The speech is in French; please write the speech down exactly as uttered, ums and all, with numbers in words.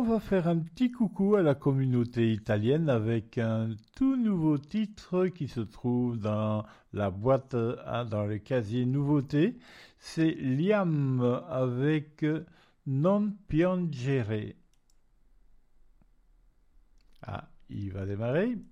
on va faire un petit coucou à la communauté italienne avec un tout nouveau titre qui se trouve dans la boîte, à- dans le casier nouveauté. C'est Liam avec Non Piangere. Ah, il va démarrer.